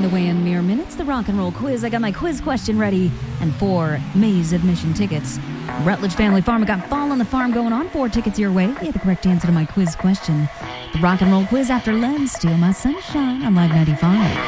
the way in mere minutes. The rock and roll quiz. I got my quiz question ready and 4 maze admission tickets. Rutledge Family Farm. I got Fall on the Farm going on. 4 tickets your way. You have the correct answer to my quiz question. The rock and roll quiz after Len Steal My Sunshine on Live 95.